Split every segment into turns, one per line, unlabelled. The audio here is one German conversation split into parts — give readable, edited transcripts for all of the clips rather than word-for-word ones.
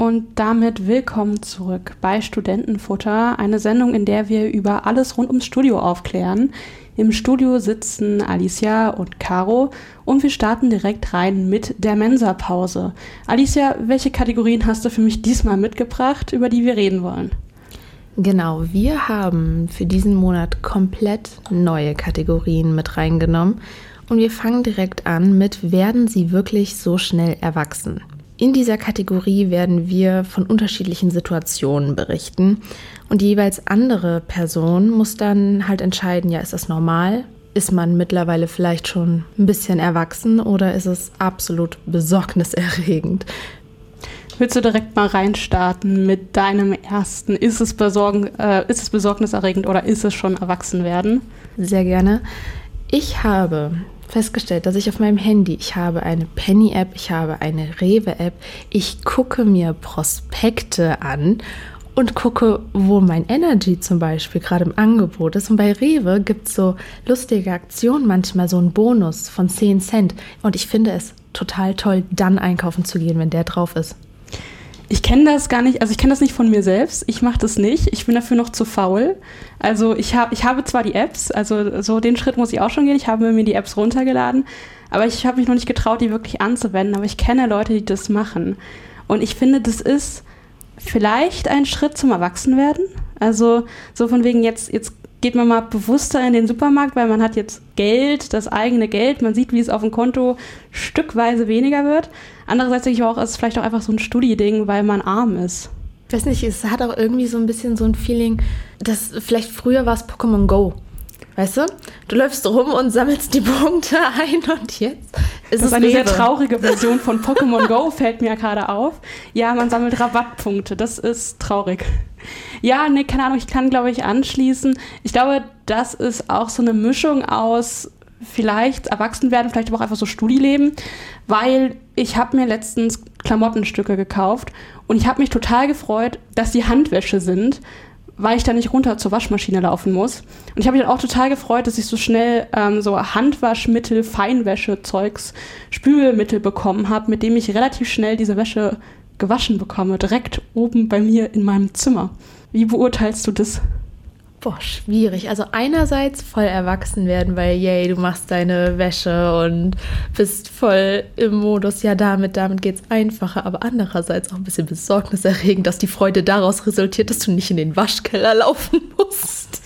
und damit willkommen zurück bei Studentenfutter, eine Sendung, in der wir über alles rund ums Studio aufklären. Im Studio sitzen Alicia und Caro und wir starten direkt rein mit der Mensa-Pause. Alicia, welche Kategorien hast du für mich diesmal mitgebracht, über die wir reden wollen?
Genau, wir haben für diesen Monat komplett neue Kategorien mit reingenommen und wir fangen direkt an mit „Werden Sie wirklich so schnell erwachsen?" In dieser Kategorie werden wir von unterschiedlichen Situationen berichten und die jeweils andere Person muss dann halt entscheiden, ja, ist das normal? Ist man mittlerweile vielleicht schon ein bisschen erwachsen oder ist es absolut besorgniserregend?
Willst du direkt mal reinstarten mit deinem ersten? Ist es besorgniserregend oder ist es schon Erwachsenwerden?
Sehr gerne. Ich habe festgestellt, dass ich auf meinem Handy, ich habe eine Penny-App, ich habe eine Rewe-App, ich gucke mir Prospekte an und gucke, wo mein Energy zum Beispiel gerade im Angebot ist. Und bei Rewe gibt es so lustige Aktionen, manchmal so einen Bonus von 10 Cent. Und ich finde es total toll, dann einkaufen zu gehen, wenn der drauf ist.
Ich kenne das gar nicht, also ich kenne das nicht von mir selbst, ich mache das nicht, ich bin dafür noch zu faul. Also ich habe zwar die Apps, also so den Schritt muss ich auch schon gehen, ich habe mir die Apps runtergeladen, aber ich habe mich noch nicht getraut, die wirklich anzuwenden, aber ich kenne Leute, die das machen. Und ich finde, das ist vielleicht ein Schritt zum Erwachsenwerden. Also so von wegen, jetzt geht man mal bewusster in den Supermarkt, weil man hat jetzt Geld, das eigene Geld, man sieht, wie es auf dem Konto stückweise weniger wird. Andererseits denke ich auch, es ist vielleicht auch einfach so ein Studi-Ding, weil man arm ist.
Ich weiß nicht, es hat auch irgendwie so ein bisschen so ein Feeling, dass vielleicht früher war es Pokémon Go. Weißt du? Du läufst rum und sammelst die Punkte ein und jetzt ist es
Das ist eine
Rewe.
sehr traurige Version von Pokémon Go, fällt mir gerade auf. Ja, man sammelt Rabattpunkte, das ist traurig. Ja, nee, keine Ahnung, ich kann, glaube ich, anschließen. Ich glaube, das ist auch so eine Mischung aus vielleicht Erwachsenwerden, vielleicht aber auch einfach so Studileben, weil ich habe mir letztens Klamottenstücke gekauft und ich habe mich total gefreut, dass die Handwäsche sind, weil ich da nicht runter zur Waschmaschine laufen muss. Und ich habe mich dann auch total gefreut, dass ich so schnell so Handwaschmittel, Feinwäsche-Zeugs, Spülmittel bekommen habe, mit dem ich relativ schnell diese Wäsche gewaschen bekomme, direkt oben bei mir in meinem Zimmer. Wie beurteilst du das?
Boah, schwierig. Also einerseits voll erwachsen werden, weil yay, du machst deine Wäsche und bist voll im Modus, ja damit geht's einfacher, aber andererseits auch ein bisschen besorgniserregend, dass die Freude daraus resultiert, dass du nicht in den Waschkeller laufen musst.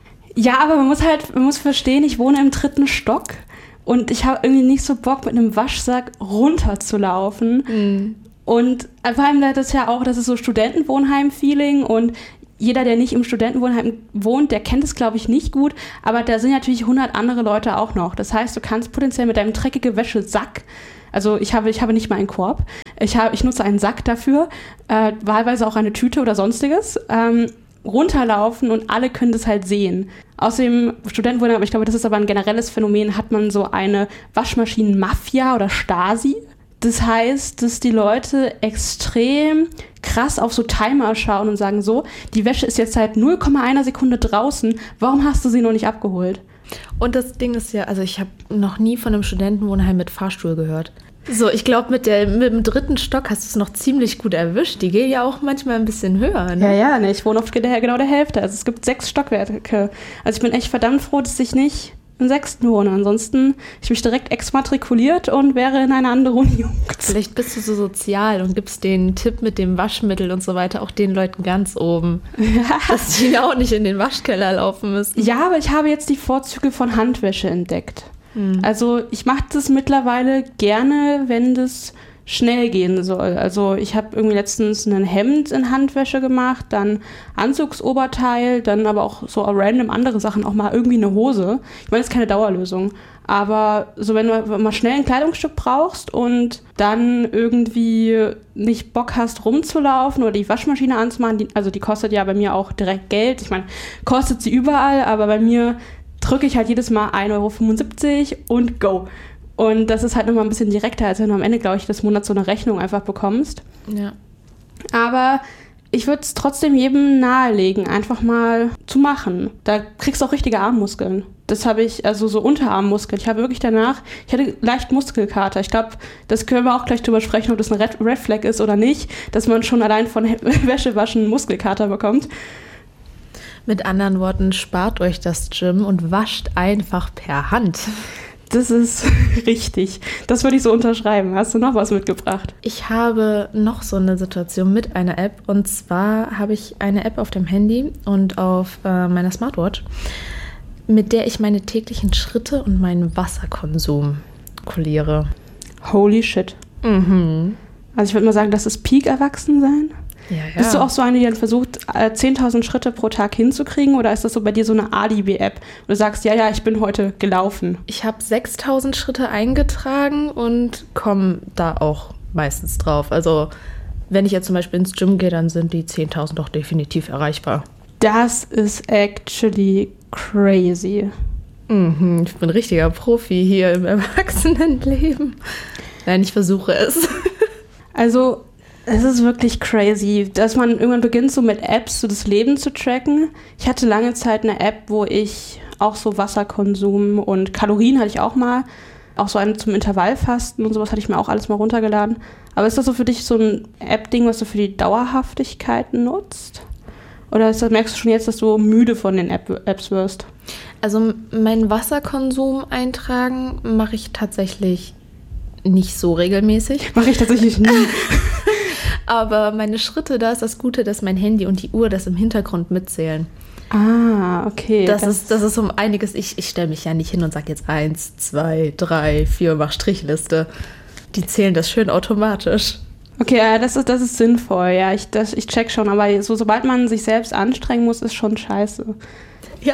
Ja, aber man muss verstehen, ich wohne im 3. Stock und ich habe irgendwie nicht so Bock, mit einem Waschsack runterzulaufen. Mhm. Und vor allem das ist so Studentenwohnheim-Feeling und jeder, der nicht im Studentenwohnheim wohnt, der kennt es, glaube ich, nicht gut, aber da sind natürlich 100 andere Leute auch noch. Das heißt, du kannst potenziell mit deinem dreckigen Wäschesack, also ich habe nicht mal einen Korb, ich nutze einen Sack dafür, wahlweise auch eine Tüte oder sonstiges, runterlaufen und alle können das halt sehen. Außerdem Studentenwohnheim, aber ich glaube, das ist aber ein generelles Phänomen, hat man so eine Waschmaschinen-Mafia oder Stasi. Das heißt, dass die Leute extrem krass auf so Timer schauen und sagen so, die Wäsche ist jetzt seit 0,1 Sekunde draußen, warum hast du sie noch nicht abgeholt?
Und das Ding ist ja, also ich habe noch nie von einem Studentenwohnheim mit Fahrstuhl gehört. So, ich glaube, mit dem 3. Stock hast du es noch ziemlich gut erwischt. Die gehen ja auch manchmal ein bisschen höher, ne?
Ja, ne, ich wohne auf genau der Hälfte. Also es gibt 6 Stockwerke. Also ich bin echt verdammt froh, dass ich nicht im 6. wohne. Ansonsten ich mich direkt exmatrikuliert und wäre in eine andere Uni umgezogen.
Vielleicht bist du so sozial und gibst den Tipp mit dem Waschmittel und so weiter auch den Leuten ganz oben, dass die auch nicht in den Waschkeller laufen müssen.
Ja, aber ich habe jetzt die Vorzüge von Handwäsche entdeckt. Also ich mache das mittlerweile gerne, wenn das schnell gehen soll. Also ich habe irgendwie letztens ein Hemd in Handwäsche gemacht, dann Anzugsoberteil, dann aber auch so random andere Sachen, auch mal irgendwie eine Hose. Ich meine, das ist keine Dauerlösung, aber so wenn du mal schnell ein Kleidungsstück brauchst und dann irgendwie nicht Bock hast rumzulaufen oder die Waschmaschine anzumachen, die kostet ja bei mir auch direkt Geld. Ich meine, kostet sie überall, aber bei mir drücke ich halt jedes Mal 1,75 € und go. Und das ist halt nochmal ein bisschen direkter, als wenn du am Ende, glaube ich, des Monats so eine Rechnung einfach bekommst.
Ja.
Aber ich würde es trotzdem jedem nahelegen, einfach mal zu machen. Da kriegst du auch richtige Armmuskeln. Das habe ich, also so Unterarmmuskeln. Ich habe wirklich danach, ich hatte leicht Muskelkater. Ich glaube, das können wir auch gleich drüber sprechen, ob das ein Red Flag ist oder nicht, dass man schon allein von Wäschewaschen Muskelkater bekommt.
Mit anderen Worten, spart euch das Gym und wascht einfach per Hand.
Das ist richtig. Das würde ich so unterschreiben. Hast du noch was mitgebracht?
Ich habe noch so eine Situation mit einer App. Und zwar habe ich eine App auf dem Handy und auf meiner Smartwatch, mit der ich meine täglichen Schritte und meinen Wasserkonsum kolliere.
Holy shit.
Mhm.
Also ich würde mal sagen, das ist Peak-Erwachsensein.
Ja.
Bist du auch so eine, die dann versucht, 10.000 Schritte pro Tag hinzukriegen? Oder ist das so bei dir so eine Alibi-App, wo du sagst, ja, ich bin heute gelaufen?
Ich habe 6.000 Schritte eingetragen und komme da auch meistens drauf. Also wenn ich jetzt zum Beispiel ins Gym gehe, dann sind die 10.000 doch definitiv erreichbar.
Das ist actually crazy.
Mhm, ich bin richtiger Profi hier im Erwachsenenleben. Nein, ich versuche es.
Also es ist wirklich crazy, dass man irgendwann beginnt, so mit Apps so das Leben zu tracken. Ich hatte lange Zeit eine App, wo ich auch so Wasserkonsum und Kalorien hatte ich auch mal. Auch so eine zum Intervallfasten und sowas hatte ich mir auch alles mal runtergeladen. Aber ist das so für dich so ein App-Ding, was du für die Dauerhaftigkeit nutzt? Oder merkst du schon jetzt, dass du müde von den Apps wirst?
Also meinen Wasserkonsum eintragen mache ich tatsächlich nicht so regelmäßig.
Mache ich tatsächlich nie.
Aber meine Schritte, da ist das Gute, dass mein Handy und die Uhr das im Hintergrund mitzählen.
Ah, okay.
Das ist um einiges. Ich stelle mich ja nicht hin und sage jetzt 1, 2, 3, 4, mach Strichliste. Die zählen das schön automatisch.
Okay, ja, das ist sinnvoll. Ja, ich check schon. Aber sobald man sich selbst anstrengen muss, ist schon scheiße.
Ja.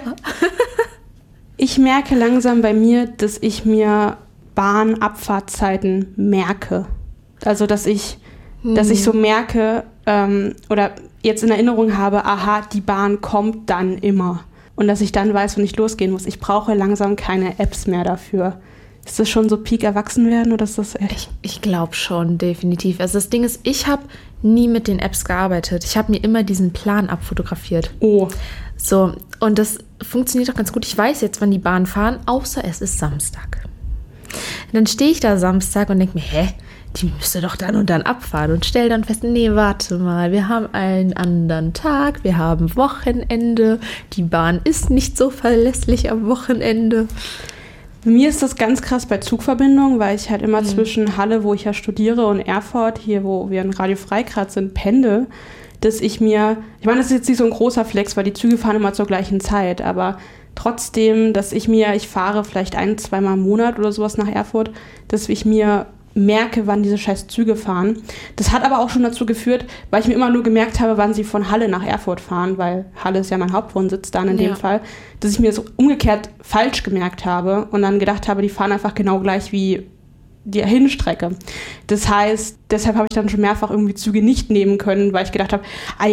Ich merke langsam bei mir, dass ich mir Bahnabfahrtzeiten merke. Also, dass ich so merke oder jetzt in Erinnerung habe, aha, die Bahn kommt dann immer. Und dass ich dann weiß, wann ich losgehen muss. Ich brauche langsam keine Apps mehr dafür. Ist das schon so Peak Erwachsenwerden oder ist das echt?
Ich glaube schon, definitiv. Also das Ding ist, ich habe nie mit den Apps gearbeitet. Ich habe mir immer diesen Plan abfotografiert.
Oh.
So, und das funktioniert auch ganz gut. Ich weiß jetzt, wann die Bahnen fahren, außer es ist Samstag. Dann stehe ich da Samstag und denke mir, die müsste doch dann und dann abfahren und stelle dann fest, nee, warte mal, wir haben einen anderen Tag, wir haben Wochenende, die Bahn ist nicht so verlässlich am Wochenende.
Bei mir ist das ganz krass bei Zugverbindungen, weil ich halt immer zwischen Halle, wo ich ja studiere, und Erfurt, hier, wo wir in Radio Freigrad sind, pendel, dass ich meine, das ist jetzt nicht so ein großer Flex, weil die Züge fahren immer zur gleichen Zeit, aber trotzdem, dass ich fahre vielleicht 1-2 Mal im Monat oder sowas nach Erfurt, dass ich mir merke, wann diese scheiß Züge fahren. Das hat aber auch schon dazu geführt, weil ich mir immer nur gemerkt habe, wann sie von Halle nach Erfurt fahren, weil Halle ist ja mein Hauptwohnsitz dann in dem Fall, dass ich mir das umgekehrt falsch gemerkt habe und dann gedacht habe, die fahren einfach genau gleich wie die Hinstrecke. Das heißt, deshalb habe ich dann schon mehrfach irgendwie Züge nicht nehmen können, weil ich gedacht habe,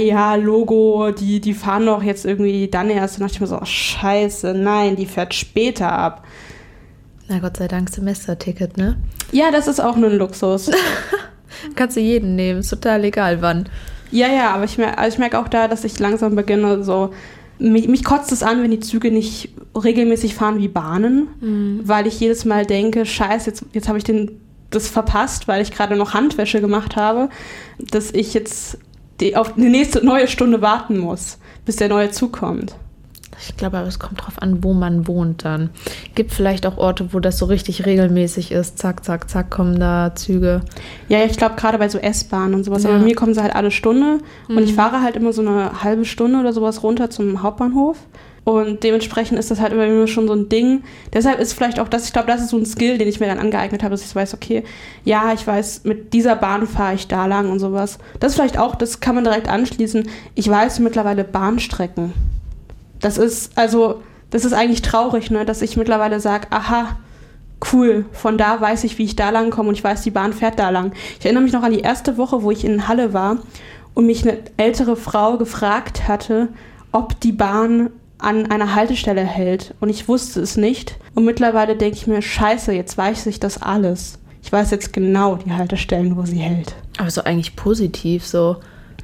Logo, die fahren doch jetzt irgendwie dann erst. Und dann dachte ich mir so, oh, scheiße, nein, die fährt später ab.
Na Gott sei Dank Semesterticket, ne?
Ja, das ist auch nur ein Luxus.
Kannst du jeden nehmen, ist total egal wann.
Ja, aber ich merke auch da, dass ich langsam beginne, so, mich kotzt es an, wenn die Züge nicht regelmäßig fahren wie Bahnen, weil ich jedes Mal denke, scheiße, jetzt habe ich das verpasst, weil ich gerade noch Handwäsche gemacht habe, dass ich jetzt auf die nächste neue Stunde warten muss, bis der neue Zug kommt.
Ich glaube, aber es kommt drauf an, wo man wohnt dann. Gibt vielleicht auch Orte, wo das so richtig regelmäßig ist. Zack, zack, zack, kommen da Züge.
Ja, ich glaube gerade bei so S-Bahnen und sowas. Ja. Aber bei mir kommen sie halt alle Stunde. Und ich fahre halt immer so eine halbe Stunde oder sowas runter zum Hauptbahnhof. Und dementsprechend ist das halt immer schon so ein Ding. Deshalb ist vielleicht auch das, ich glaube, das ist so ein Skill, den ich mir dann angeeignet habe, dass ich weiß, okay, ja, ich weiß, mit dieser Bahn fahre ich da lang und sowas. Das vielleicht auch, das kann man direkt anschließen. Ich weiß mittlerweile Bahnstrecken. Das ist eigentlich traurig, ne, dass ich mittlerweile sage, aha, cool, von da weiß ich, wie ich da lang komme und ich weiß, die Bahn fährt da lang. Ich erinnere mich noch an die erste Woche, wo ich in Halle war und mich eine ältere Frau gefragt hatte, ob die Bahn an einer Haltestelle hält. Und ich wusste es nicht. Und mittlerweile denke ich mir, scheiße, jetzt weiß ich das alles. Ich weiß jetzt genau die Haltestellen, wo sie hält.
Aber so eigentlich positiv, so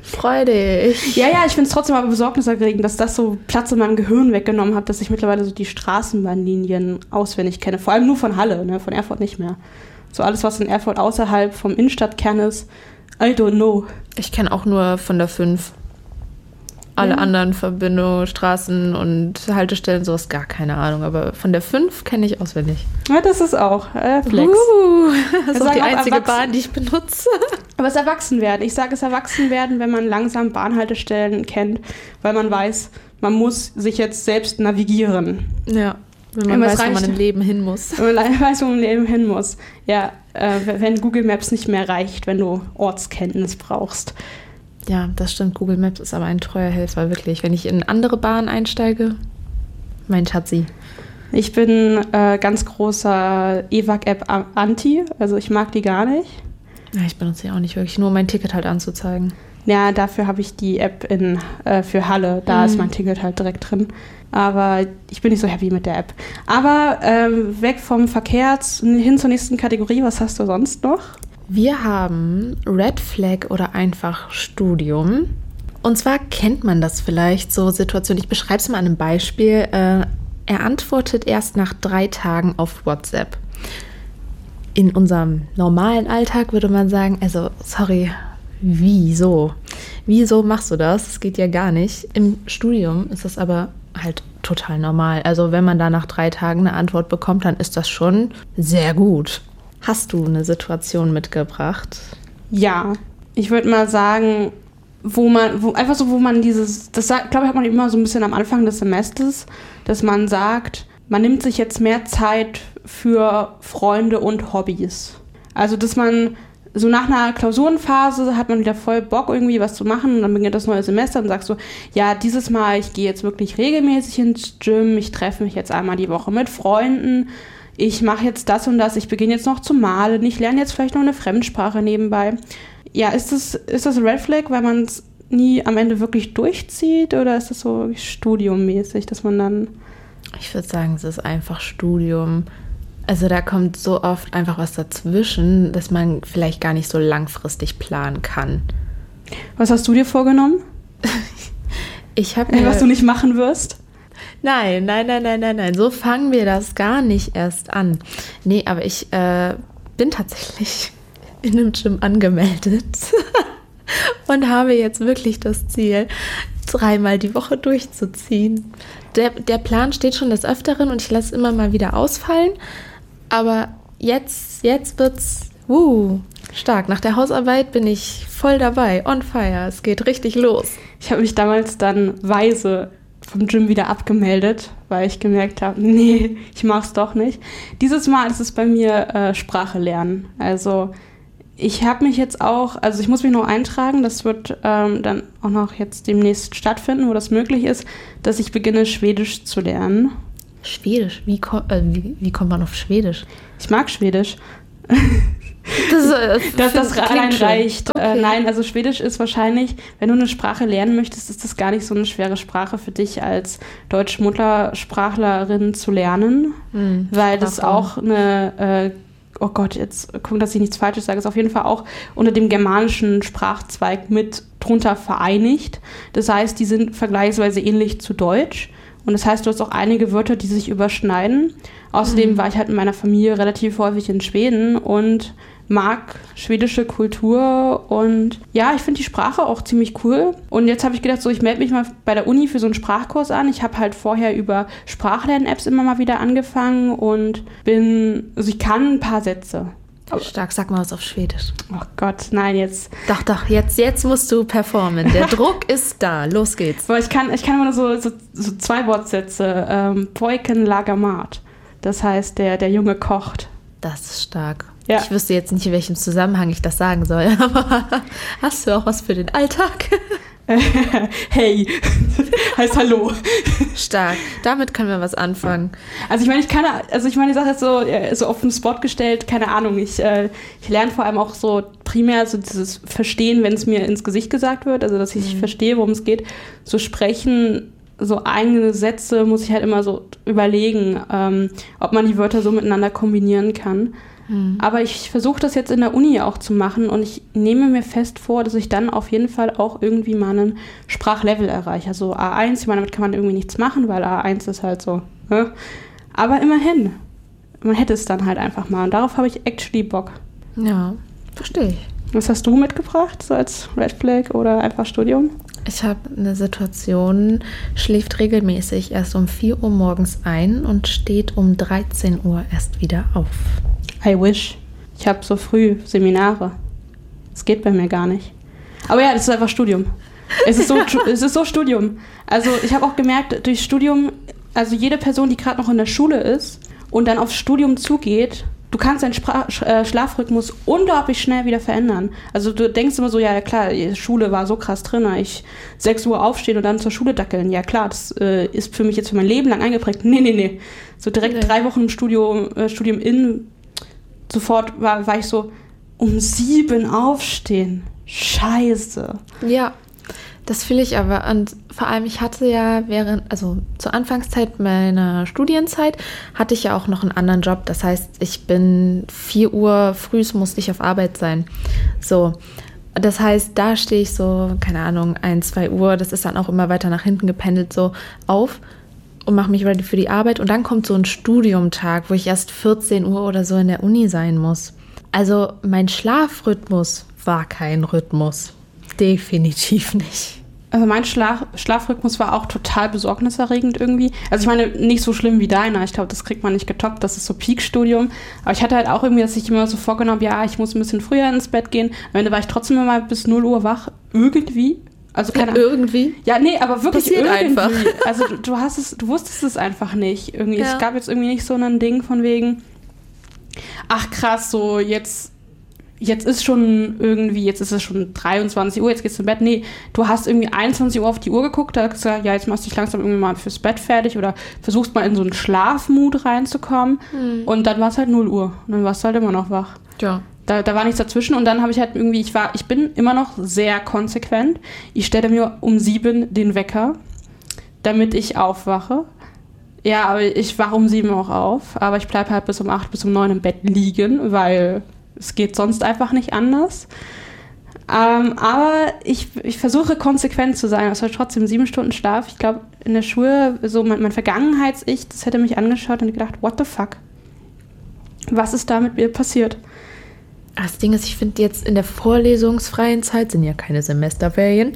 Freu dich.
Ja, ich finde es trotzdem aber besorgniserregend, dass das so Platz in meinem Gehirn weggenommen hat, dass ich mittlerweile so die Straßenbahnlinien auswendig kenne. Vor allem nur von Halle, ne? Von Erfurt nicht mehr. So alles, was in Erfurt außerhalb vom Innenstadtkern ist, I don't know.
Ich kenne auch nur von der 5. Alle anderen Verbindungen, Straßen und Haltestellen, sowas gar keine Ahnung. Aber von der 5 kenne ich auswendig.
Ja, das ist auch Flex.
Das ist auch die einzige Bahn, die ich benutze.
Aber es ist Erwachsenwerden. Ich sage es Erwachsenwerden, wenn man langsam Bahnhaltestellen kennt, weil man weiß, man muss sich jetzt selbst navigieren.
Ja, wenn man weiß, wo man im Leben hin muss.
Wenn man weiß, wo man im Leben hin muss. Ja, wenn Google Maps nicht mehr reicht, wenn du Ortskenntnis brauchst.
Ja, das stimmt. Google Maps ist aber ein treuer Helfer, wirklich. Wenn ich in andere Bahnen einsteige, mein Schatzi.
Ich bin ganz großer EWAG-App-Anti, also ich mag die gar nicht.
Ja, ich benutze sie auch nicht wirklich, nur um mein Ticket halt anzuzeigen.
Ja, dafür habe ich die App für Halle, da ist mein Ticket halt direkt drin. Aber ich bin nicht so happy mit der App. Aber weg vom Verkehr hin zur nächsten Kategorie, was hast du sonst noch?
Wir haben Red Flag oder einfach Studium. Und zwar kennt man das vielleicht, so Situationen. Ich beschreibe es mal an einem Beispiel. Er antwortet erst nach 3 Tagen auf WhatsApp. In unserem normalen Alltag würde man sagen, also sorry, wieso? Wieso machst du das? Das geht ja gar nicht. Im Studium ist das aber halt total normal. Also wenn man da nach 3 Tagen eine Antwort bekommt, dann ist das schon sehr gut. Hast du eine Situation mitgebracht?
Ja, ich würde mal sagen, wo man dieses, das glaube ich, hat man immer so ein bisschen am Anfang des Semesters, dass man sagt, man nimmt sich jetzt mehr Zeit für Freunde und Hobbys. Also, dass man so nach einer Klausurenphase hat man wieder voll Bock, irgendwie was zu machen und dann beginnt das neue Semester und sagst so, ja, dieses Mal, ich gehe jetzt wirklich regelmäßig ins Gym, ich treffe mich jetzt einmal die Woche mit Freunden, ich mache jetzt das und das, ich beginne jetzt noch zu malen, ich lerne jetzt vielleicht noch eine Fremdsprache nebenbei. Ja, ist das Red Flag, weil man es nie am Ende wirklich durchzieht oder ist das so studiummäßig, dass man dann...
Ich würde sagen, es ist einfach Studium. Also da kommt so oft einfach was dazwischen, dass man vielleicht gar nicht so langfristig planen kann.
Was hast du dir vorgenommen? Was du nicht machen wirst?
Nein. So fangen wir das gar nicht erst an. Nee, aber ich bin tatsächlich in einem Gym angemeldet und habe jetzt wirklich das Ziel, 3-mal die Woche durchzuziehen. Der Plan steht schon des Öfteren und ich lasse immer mal wieder ausfallen. Aber jetzt wird's stark. Nach der Hausarbeit bin ich voll dabei, on fire. Es geht richtig los.
Ich habe mich damals dann weise vom Gym wieder abgemeldet, weil ich gemerkt habe, nee, ich mach's doch nicht. Dieses Mal ist es bei mir Sprache lernen. Also ich habe mich jetzt auch, also ich muss mich noch eintragen, das wird dann auch noch jetzt demnächst stattfinden, wo das möglich ist, dass ich beginne, Schwedisch zu lernen.
Schwedisch? Wie kommt man auf Schwedisch?
Ich mag Schwedisch. Das allein reicht. Okay. Nein, also Schwedisch ist wahrscheinlich, wenn du eine Sprache lernen möchtest, ist das gar nicht so eine schwere Sprache für dich als Deutsch-Muttersprachlerin zu lernen, weil das auch eine, oh Gott, jetzt guck, dass ich nichts Falsches sage, ist auf jeden Fall auch unter dem germanischen Sprachzweig mit drunter vereinigt. Das heißt, die sind vergleichsweise ähnlich zu Deutsch. Und das heißt, du hast auch einige Wörter, die sich überschneiden. Außerdem war ich halt in meiner Familie relativ häufig in Schweden und mag schwedische Kultur. Und ja, ich finde die Sprache auch ziemlich cool. Und jetzt habe ich gedacht, so, ich melde mich mal bei der Uni für so einen Sprachkurs an. Ich habe halt vorher über Sprachlern-Apps immer mal wieder angefangen und ich kann ein paar Sätze.
Stark, sag mal was auf Schwedisch.
Oh Gott, nein, jetzt.
Doch, jetzt musst du performen. Der Druck ist da, los geht's.
Aber ich kann immer nur so 2 Wortsätze. Pojken lagar mat. Das heißt, der Junge kocht.
Das ist stark.
Ja.
Ich wüsste jetzt nicht, in welchem Zusammenhang ich das sagen soll, aber hast du auch was für den Alltag?
Hey, heißt Hallo.
Stark, damit können wir was anfangen.
Also ich meine, die Sache ist so auf den Spot gestellt, keine Ahnung. Ich lerne vor allem auch so primär so dieses Verstehen, wenn es mir ins Gesicht gesagt wird, also dass ich verstehe, worum es geht. So sprechen, so eigene Sätze muss ich halt immer so überlegen, ob man die Wörter so miteinander kombinieren kann. Aber ich versuche das jetzt in der Uni auch zu machen und ich nehme mir fest vor, dass ich dann auf jeden Fall auch irgendwie mal einen Sprachlevel erreiche. Also A1, ich meine, damit kann man irgendwie nichts machen, weil A1 ist halt so. Ne? Aber immerhin, man hätte es dann halt einfach mal und darauf habe ich actually Bock.
Ja, verstehe ich.
Was hast du mitgebracht, so als Red Flag oder einfach Studium?
Ich habe eine Situation, schläft regelmäßig erst um 4 Uhr morgens ein und steht um 13 Uhr erst wieder auf.
I wish. Ich habe so früh Seminare. Das geht bei mir gar nicht. Aber ja, das ist einfach Studium. Es ist so Studium. Also ich habe auch gemerkt, durch Studium, also jede Person, die gerade noch in der Schule ist und dann aufs Studium zugeht, du kannst deinen Schlafrhythmus unglaublich schnell wieder verändern. Also du denkst immer so, ja klar, die Schule war so krass drin, ich 6 Uhr aufstehen und dann zur Schule dackeln. Ja klar, das ist für mich jetzt für mein Leben lang eingeprägt. Nee. So direkt 3 Wochen im Studium sofort war ich so, um 7 aufstehen. Scheiße.
Ja, das fühle ich aber. Und vor allem, ich hatte ja zur Anfangszeit meiner Studienzeit, hatte ich ja auch noch einen anderen Job. Das heißt, ich bin 4 Uhr frühs musste ich auf Arbeit sein. So, das heißt, da stehe ich so, keine Ahnung, 1, 2 Uhr, das ist dann auch immer weiter nach hinten gependelt, so auf und mache mich ready für die Arbeit. Und dann kommt so ein Studiumtag, wo ich erst 14 Uhr oder so in der Uni sein muss. Also mein Schlafrhythmus war kein Rhythmus. Definitiv nicht.
Also mein Schlafrhythmus war auch total besorgniserregend irgendwie. Also ich meine, nicht so schlimm wie deiner. Ich glaube, das kriegt man nicht getoppt. Das ist so Peak-Studium. Aber ich hatte halt auch irgendwie, dass ich immer so vorgenommen, ja, ich muss ein bisschen früher ins Bett gehen. Am Ende war ich trotzdem immer bis 0 Uhr wach. Irgendwie. Also keine Ahnung.
Irgendwie?
Ja, nee, aber wirklich
passiert
irgendwie.
Einfach.
Also du wusstest es einfach nicht. Irgendwie. Ja. Es gab jetzt irgendwie nicht so ein Ding von wegen, ach krass, so jetzt ist schon irgendwie, jetzt ist es schon 23 Uhr, jetzt gehst du ins Bett. Nee, du hast irgendwie 21 Uhr auf die Uhr geguckt, da hast du gesagt, ja, jetzt machst du dich langsam irgendwie mal fürs Bett fertig oder versuchst mal in so einen Schlafmut reinzukommen. Und dann war es halt 0 Uhr. Und dann warst du halt immer noch wach.
Ja.
Da war nichts dazwischen und dann habe ich halt irgendwie, ich bin immer noch sehr konsequent. Ich stelle mir um 7 den Wecker, damit ich aufwache. Ja, aber ich wache um 7 auch auf, aber ich bleibe halt bis um 8, bis um 9 im Bett liegen, weil es geht sonst einfach nicht anders. Aber ich versuche konsequent zu sein, also trotzdem 7 Stunden Schlaf. Ich glaube, in der Schule, so mein Vergangenheits-Ich, das hätte mich angeschaut und gedacht, what the fuck? Was ist da mit mir passiert?
Das Ding ist, ich finde jetzt in der vorlesungsfreien Zeit, sind ja keine Semesterferien,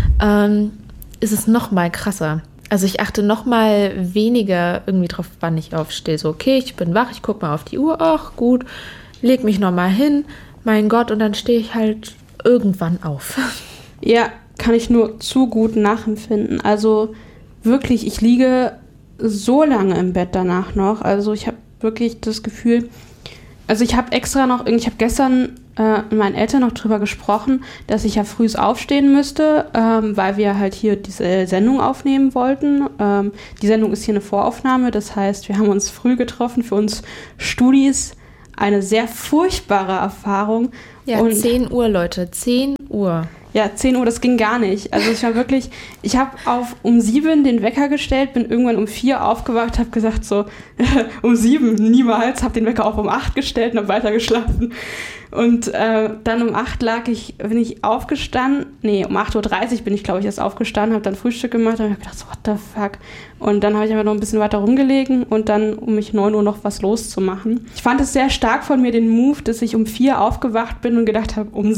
ist es noch mal krasser. Also ich achte noch mal weniger irgendwie drauf, wann ich aufstehe. So, okay, ich bin wach, ich gucke mal auf die Uhr, ach gut, leg mich noch mal hin, mein Gott, und dann stehe ich halt irgendwann auf.
Ja, kann ich nur zu gut nachempfinden. Also wirklich, ich liege so lange im Bett danach noch. Also ich habe wirklich das Gefühl, also ich habe gestern mit meinen Eltern noch drüber gesprochen, dass ich ja früh aufstehen müsste, weil wir halt hier diese Sendung aufnehmen wollten. Die Sendung ist hier eine Voraufnahme, das heißt, wir haben uns früh getroffen für uns Studis. Eine sehr furchtbare Erfahrung.
Ja, und 10 Uhr, Leute, 10 Uhr.
Ja, 10 Uhr, das ging gar nicht. Also ich habe um 7 den Wecker gestellt, bin irgendwann um 4 aufgewacht, habe gesagt so, um 7 niemals, habe den Wecker auch um 8 gestellt und habe weiter geschlafen. Und dann um 8 bin ich aufgestanden, um 8.30 Uhr bin ich, glaube ich, erst aufgestanden, habe dann Frühstück gemacht und habe gedacht, so, what the fuck? Und dann habe ich einfach noch ein bisschen weiter rumgelegen und dann, um mich 9 Uhr noch was loszumachen. Ich fand es sehr stark von mir, den Move, dass ich um 4 aufgewacht bin und gedacht habe, um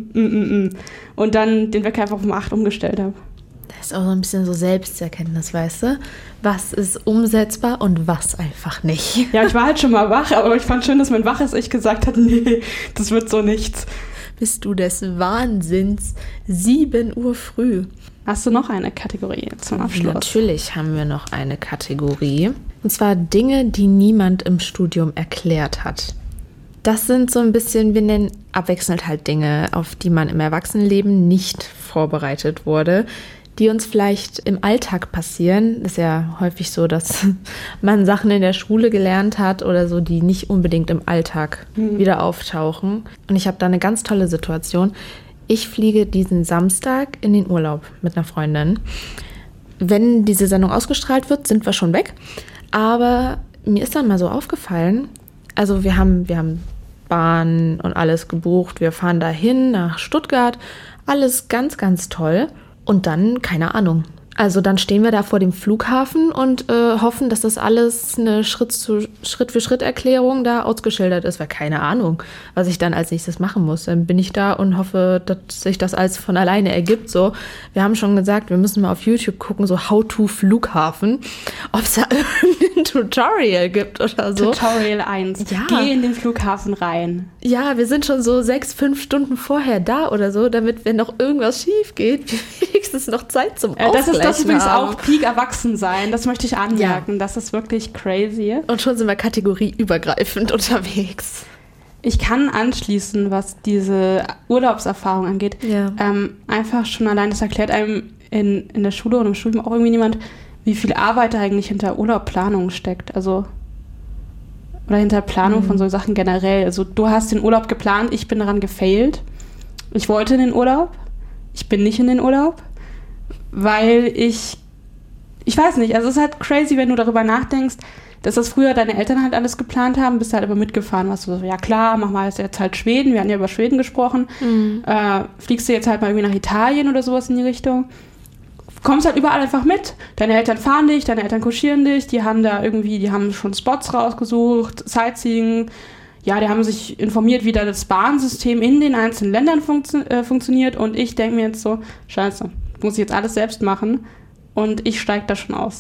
7, und dann den Wecker einfach um 8 umgestellt habe.
Das ist auch so ein bisschen so Selbsterkenntnis, weißt du? Was ist umsetzbar und was einfach nicht.
Ja, ich war halt schon mal wach, aber ich fand schön, dass mein waches Ich gesagt hat, nee, das wird so nichts.
Bist du des Wahnsinns? 7 Uhr früh.
Hast du noch eine Kategorie zum Abschluss?
Natürlich haben wir noch eine Kategorie. Und zwar Dinge, die niemand im Studium erklärt hat. Das sind so ein bisschen, wir nennen abwechselnd halt Dinge, auf die man im Erwachsenenleben nicht vorbereitet wurde, die uns vielleicht im Alltag passieren. Ist ja häufig so, dass man Sachen in der Schule gelernt hat oder so, die nicht unbedingt im Alltag wieder auftauchen. Und ich habe da eine ganz tolle Situation. Ich fliege diesen Samstag in den Urlaub mit einer Freundin. Wenn diese Sendung ausgestrahlt wird, sind wir schon weg. Aber mir ist dann mal so aufgefallen, also wir haben Bahn und alles gebucht. Wir fahren dahin nach Stuttgart. Alles ganz, ganz toll. Und dann, keine Ahnung. Also dann stehen wir da vor dem Flughafen und hoffen, dass das alles eine Schritt-für-Schritt-Erklärung da ausgeschildert ist. Weil keine Ahnung, was ich dann als nächstes machen muss. Dann bin ich da und hoffe, dass sich das alles von alleine ergibt. So, wir haben schon gesagt, wir müssen mal auf YouTube gucken, so How-to-Flughafen, ob es da irgendein Tutorial gibt oder so.
Tutorial 1. Ja. Geh in den Flughafen rein.
Ja, wir sind schon so 6-5 Stunden vorher da oder so, damit, wenn noch irgendwas schief geht, wenigstens noch Zeit zum Ausgleich.
Das ist übrigens auch Peak Erwachsensein. Das möchte ich anmerken. Ja. Das ist wirklich crazy.
Und schon sind wir kategorieübergreifend unterwegs.
Ich kann anschließen, was diese Urlaubserfahrung angeht. Ja. Einfach schon allein, das erklärt einem in der Schule und im Studium auch irgendwie niemand, wie viel Arbeit eigentlich hinter Urlaubplanung steckt. Also, oder hinter Planung von so Sachen generell. Also du hast den Urlaub geplant, ich bin daran gefailt. Ich wollte in den Urlaub. Ich bin nicht in den Urlaub. Weil ich weiß nicht, also es ist halt crazy, wenn du darüber nachdenkst, dass das früher deine Eltern halt alles geplant haben, bist halt immer mitgefahren, warst du so, ja klar, mach mal jetzt halt Schweden, wir hatten ja über Schweden gesprochen, fliegst du jetzt halt mal irgendwie nach Italien oder sowas in die Richtung, kommst halt überall einfach mit, deine Eltern fahren dich, deine Eltern kutschieren dich, die haben schon Spots rausgesucht, Sightseeing, ja, die haben sich informiert, wie da das Bahnsystem in den einzelnen Ländern funktioniert und ich denke mir jetzt so, scheiße, muss ich jetzt alles selbst machen und ich steige da schon aus.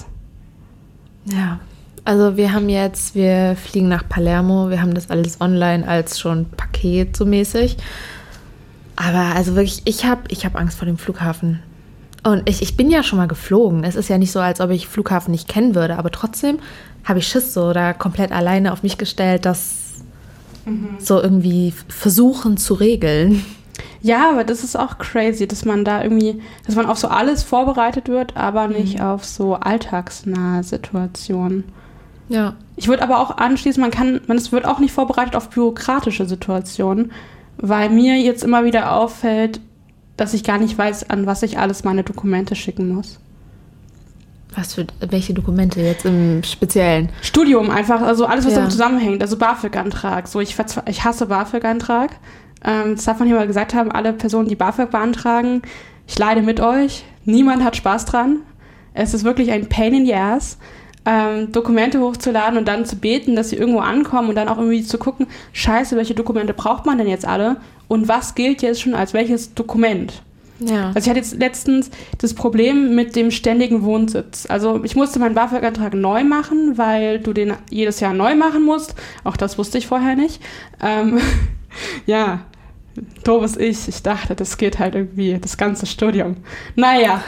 Ja, also wir fliegen nach Palermo, wir haben das alles online als schon Paket so mäßig, aber also wirklich, ich hab Angst vor dem Flughafen und ich bin ja schon mal geflogen, es ist ja nicht so, als ob ich Flughafen nicht kennen würde, aber trotzdem habe ich Schiss so da komplett alleine auf mich gestellt, das so irgendwie versuchen zu regeln.
Ja, aber das ist auch crazy, dass man auf so alles vorbereitet wird, aber nicht auf so alltagsnahe Situationen.
Ja.
Ich würde aber auch anschließen, es wird auch nicht vorbereitet auf bürokratische Situationen, weil mir jetzt immer wieder auffällt, dass ich gar nicht weiß, an was ich alles meine Dokumente schicken muss.
Welche Dokumente jetzt im Speziellen?
Studium einfach, also alles, was damit zusammenhängt, also BAföG-Antrag. So, ich hasse BAföG-Antrag. Das darf man hier mal gesagt haben, alle Personen, die BAföG beantragen, ich leide mit euch. Niemand hat Spaß dran. Es ist wirklich ein Pain in the ass, Dokumente hochzuladen und dann zu beten, dass sie irgendwo ankommen und dann auch irgendwie zu gucken, scheiße, welche Dokumente braucht man denn jetzt alle und was gilt jetzt schon als welches Dokument?
Ja.
Also ich hatte jetzt letztens das Problem mit dem ständigen Wohnsitz. Also ich musste meinen BAföG-Antrag neu machen, weil du den jedes Jahr neu machen musst. Auch das wusste ich vorher nicht. Ja, doofes Ich. Ich dachte, das geht halt irgendwie das ganze Studium. Naja.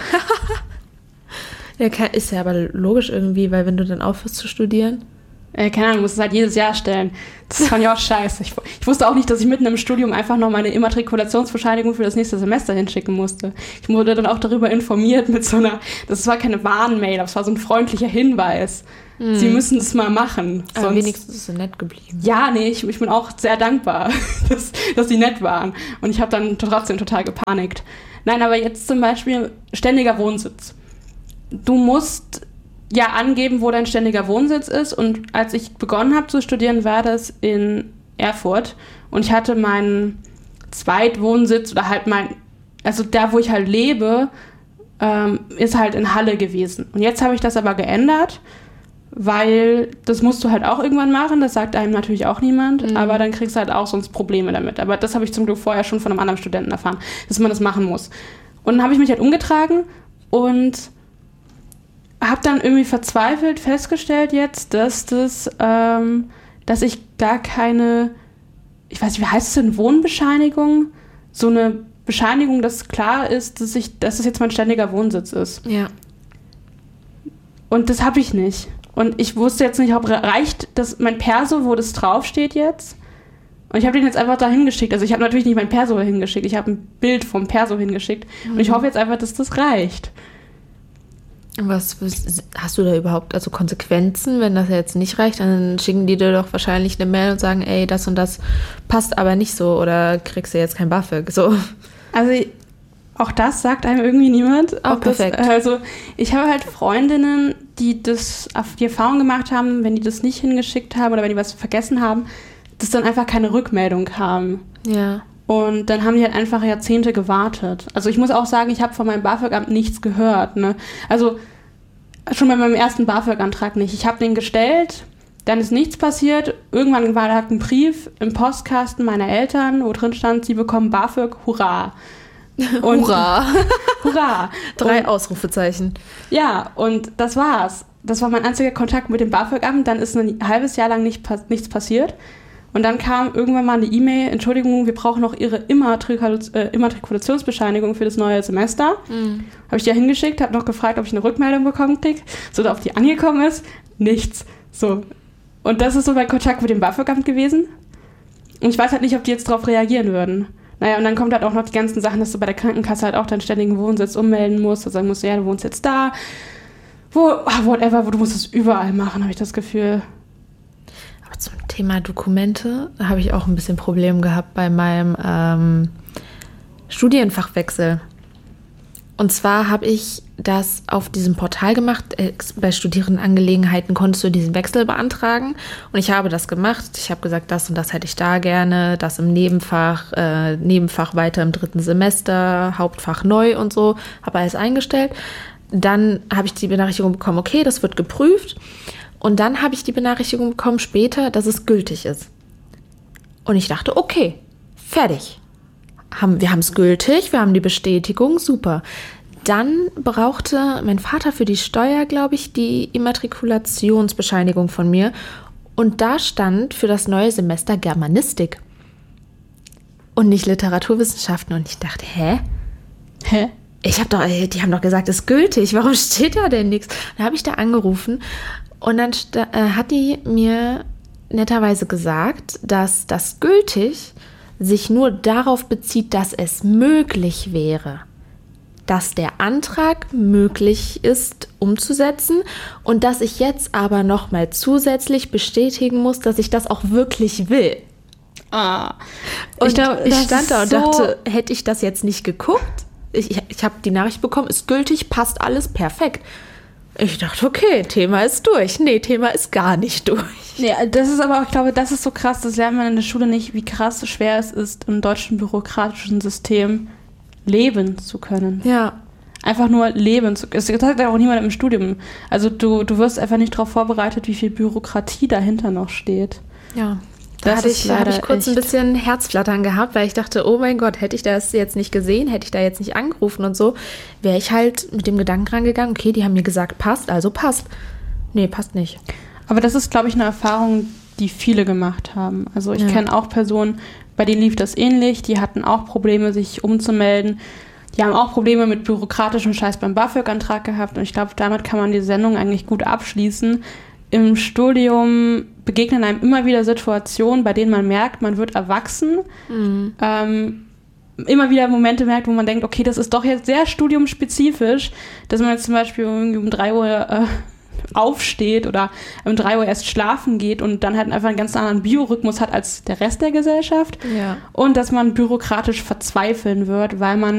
Ja, ist ja aber logisch irgendwie, weil wenn du dann aufhörst zu studieren.
Keine Ahnung, musst es halt jedes Jahr stellen. Das fand ich auch scheiße. Ich wusste auch nicht, dass ich mitten im Studium einfach noch meine Immatrikulationsbescheinigung für das nächste Semester hinschicken musste. Ich wurde dann auch darüber informiert mit so einer, das war keine Warnmail, das war so ein freundlicher Hinweis. Sie müssen es mal machen.
Aber wenigstens ist es nett geblieben.
Ja, nee, ich bin auch sehr dankbar, dass die nett waren. Und ich habe dann trotzdem total gepanikt. Nein, aber jetzt zum Beispiel ständiger Wohnsitz. Du musst ja angeben, wo dein ständiger Wohnsitz ist. Und als ich begonnen habe zu studieren, war das in Erfurt. Und ich hatte meinen Zweitwohnsitz oder halt also da, wo ich halt lebe, ist halt in Halle gewesen. Und jetzt habe ich das aber geändert, weil das musst du halt auch irgendwann machen. Das sagt einem natürlich auch niemand. Aber dann kriegst du halt auch sonst Probleme damit. Aber das habe ich zum Glück vorher schon von einem anderen Studenten erfahren, dass man das machen muss. Und dann habe ich mich halt umgetragen und habe dann irgendwie verzweifelt festgestellt jetzt, dass ich gar keine, ich weiß nicht, wie heißt es denn, Wohnbescheinigung? So eine Bescheinigung, dass klar ist, dass es jetzt mein ständiger Wohnsitz ist.
Ja.
Und das habe ich nicht. Und ich wusste jetzt nicht, ob reicht das mein Perso, wo das draufsteht jetzt. Und ich habe den jetzt einfach da hingeschickt. Also ich habe natürlich nicht mein Perso hingeschickt, ich habe ein Bild vom Perso hingeschickt. Und ich hoffe jetzt einfach, dass das reicht.
Was hast du da überhaupt, also Konsequenzen, wenn das jetzt nicht reicht, dann schicken die dir doch wahrscheinlich eine Mail und sagen, ey, das und das passt aber nicht so oder kriegst du jetzt kein BAföG, so.
Also auch das sagt einem irgendwie niemand.
Auch perfekt.
Also ich habe halt Freundinnen, die Erfahrung gemacht haben, wenn die das nicht hingeschickt haben oder wenn die was vergessen haben, dass dann einfach keine Rückmeldung kam.
Ja.
Und dann haben die halt einfach Jahrzehnte gewartet. Also ich muss auch sagen, ich habe von meinem BAföG-Amt nichts gehört. Ne? Also schon bei meinem ersten BAföG-Antrag nicht. Ich habe den gestellt, dann ist nichts passiert. Irgendwann war da ein Brief im Postkasten meiner Eltern, wo drin stand, sie bekommen BAföG, hurra. Und
Hurra!
Hurra!
3 Ausrufezeichen.
Ja, und das war's. Das war mein einziger Kontakt mit dem BAföG-Amt. Dann ist ein halbes Jahr lang nichts passiert. Und dann kam irgendwann mal eine E-Mail, Entschuldigung, wir brauchen noch Ihre Immatrikulationsbescheinigung für das neue Semester. Habe ich die ja hingeschickt, habe noch gefragt, ob ich eine Rückmeldung bekommen kriege, so ob die angekommen ist. Nichts. So. Und das ist so mein Kontakt mit dem BAföG-Amt gewesen. Und ich weiß halt nicht, ob die jetzt darauf reagieren würden. Naja, und dann kommt halt auch noch die ganzen Sachen, dass du bei der Krankenkasse halt auch deinen ständigen Wohnsitz ummelden musst und sagen musst, ja, du wohnst jetzt da. Whatever, du musst es überall machen, habe ich das Gefühl.
Aber zum Thema Dokumente habe ich auch ein bisschen Problem gehabt bei meinem Studienfachwechsel. Und zwar habe ich das auf diesem Portal gemacht. Bei Studierendenangelegenheiten konntest du diesen Wechsel beantragen. Und ich habe das gemacht. Ich habe gesagt, das und das hätte ich da gerne. Das im Nebenfach weiter im 3. Semester, Hauptfach neu und so. Habe alles eingestellt. Dann habe ich die Benachrichtigung bekommen, okay, das wird geprüft. Und dann habe ich die Benachrichtigung bekommen später, dass es gültig ist. Und ich dachte, okay, fertig. Wir haben es gültig, wir haben die Bestätigung, super. Dann brauchte mein Vater für die Steuer, glaube ich, die Immatrikulationsbescheinigung von mir. Und da stand für das neue Semester Germanistik und nicht Literaturwissenschaften. Und ich dachte, hä? Die haben doch gesagt, es ist gültig. Warum steht da denn nichts? Dann habe ich da angerufen und dann hat die mir netterweise gesagt, dass das gültig sich nur darauf bezieht, dass es möglich wäre. Dass der Antrag möglich ist umzusetzen und dass ich jetzt aber nochmal zusätzlich bestätigen muss, dass ich das auch wirklich will. Und ich stand da und dachte, hätte ich das jetzt nicht geguckt? Ich habe die Nachricht bekommen, ist gültig, passt alles perfekt. Ich dachte, okay, Thema ist durch. Nee, Thema ist gar nicht durch.
Ja, das ist aber auch, ich glaube, das ist so krass, das lernt man in der Schule nicht, wie krass schwer es ist, im deutschen bürokratischen System leben zu können.
Ja.
Einfach nur leben zu können. Das sagt ja auch niemand im Studium. Also du wirst einfach nicht darauf vorbereitet, wie viel Bürokratie dahinter noch steht.
Ja. Da habe ich kurz ein bisschen Herzflattern gehabt, weil ich dachte, oh mein Gott, hätte ich das jetzt nicht gesehen, hätte ich da jetzt nicht angerufen und so, wäre ich halt mit dem Gedanken rangegangen, okay, die haben mir gesagt, passt, also passt. Nee, passt nicht.
Aber das ist, glaube ich, eine Erfahrung, die viele gemacht haben. Also ich kenne auch Personen, bei denen lief das ähnlich, die hatten auch Probleme, sich umzumelden. Die haben auch Probleme mit bürokratischem Scheiß beim BAföG-Antrag gehabt und ich glaube, damit kann man die Sendung eigentlich gut abschließen. Im Studium begegnen einem immer wieder Situationen, bei denen man merkt, man wird erwachsen. Immer wieder Momente merkt, wo man denkt, okay, das ist doch jetzt sehr studiumspezifisch, dass man jetzt zum Beispiel irgendwie um 3 Uhr aufsteht oder um 3 Uhr erst schlafen geht und dann halt einfach einen ganz anderen Biorhythmus hat als der Rest der Gesellschaft.
Ja.
Und dass man bürokratisch verzweifeln wird, weil man